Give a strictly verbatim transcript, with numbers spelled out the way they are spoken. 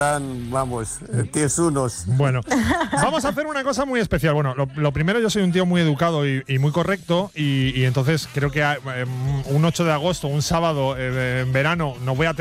Vamos, tiesunos. Bueno, vamos a hacer una cosa muy especial. Bueno, lo, lo primero, yo soy un tío muy educado y, y muy correcto y, y entonces creo que eh, un ocho de agosto, un sábado eh, en verano, no voy a tener